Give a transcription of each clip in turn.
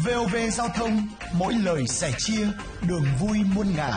VOV Giao thông, mỗi lời sẻ chia, đường vui muôn ngả.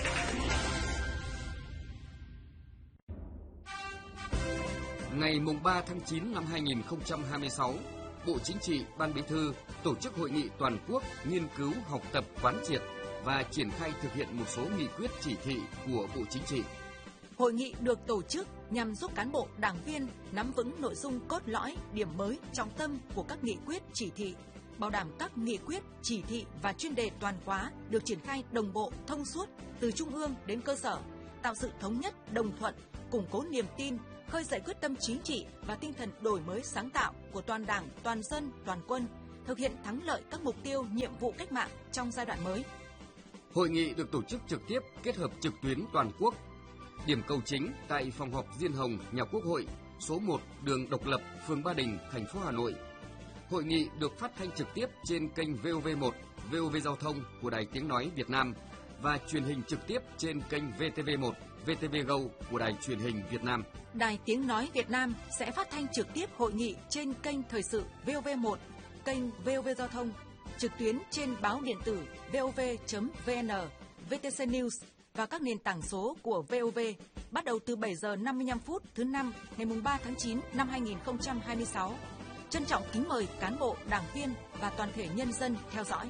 Ngày 3 tháng 9 năm 2026, Bộ Chính trị, Ban Bí thư tổ chức hội nghị toàn quốc nghiên cứu, học tập, quán triệt và triển khai thực hiện một số nghị quyết chỉ thị của Bộ Chính trị. Hội nghị được tổ chức nhằm giúp cán bộ, đảng viên nắm vững nội dung cốt lõi, điểm mới, trọng tâm của các nghị quyết, chỉ thị, bảo đảm các nghị quyết, chỉ thị và chuyên đề toàn khóa được triển khai đồng bộ, thông suốt từ trung ương đến cơ sở, tạo sự thống nhất, đồng thuận, củng cố niềm tin, khơi dậy quyết tâm chính trị và tinh thần đổi mới sáng tạo của toàn Đảng, toàn dân, toàn quân, thực hiện thắng lợi các mục tiêu, nhiệm vụ cách mạng trong giai đoạn mới. Hội nghị được tổ chức trực tiếp, kết hợp trực tuyến toàn quốc. Điểm cầu chính tại phòng họp Diên Hồng, Nhà Quốc hội, số 1, đường Độc Lập, phường Ba Đình, thành phố Hà Nội. Hội nghị được phát thanh trực tiếp trên kênh VOV1, VOV Giao thông của Đài Tiếng nói Việt Nam và truyền hình trực tiếp trên kênh VTV1, VTV Go của Đài Truyền hình Việt Nam. Đài Tiếng nói Việt Nam sẽ phát thanh trực tiếp hội nghị trên kênh Thời sự VOV1, kênh VOV Giao thông, trực tuyến trên báo điện tử vov.vn, VTC News và các nền tảng số của VOV bắt đầu từ 7 giờ 55 phút thứ Năm ngày 3 tháng 9 năm 2026. Trân trọng kính mời cán bộ, đảng viên và toàn thể nhân dân theo dõi.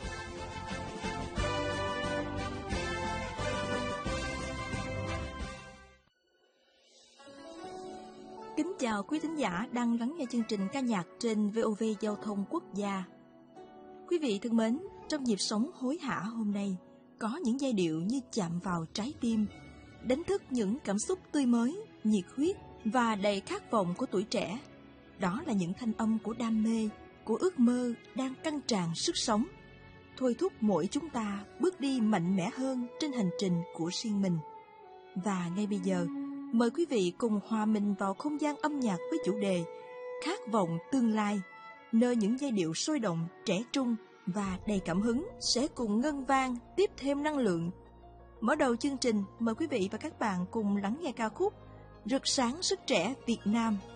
Kính chào quý thính giả đang lắng nghe chương trình ca nhạc trên VOV Giao thông Quốc gia. Quý vị thân mến, trong nhịp sống hối hả hôm nay, có những giai điệu như chạm vào trái tim, đánh thức những cảm xúc tươi mới, nhiệt huyết và đầy khát vọng của tuổi trẻ. Đó là những thanh âm của đam mê, của ước mơ đang căng tràn sức sống, thôi thúc mỗi chúng ta bước đi mạnh mẽ hơn trên hành trình của riêng mình. Và ngay bây giờ, mời quý vị cùng hòa mình vào không gian âm nhạc với chủ đề Khát vọng tương lai, nơi những giai điệu sôi động, trẻ trung và đầy cảm hứng sẽ cùng ngân vang tiếp thêm năng lượng. Mở đầu chương trình, mời quý vị và các bạn cùng lắng nghe ca khúc Rực sáng sức trẻ Việt Nam